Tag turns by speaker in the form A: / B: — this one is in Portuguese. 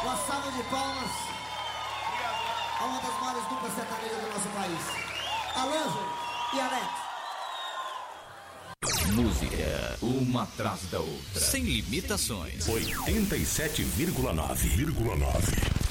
A: Uma salva de palmas a uma das maiores duplas sertanejas do nosso país, Alan e Alex.
B: Música, uma atrás da outra, sem limitações.
C: 87,9.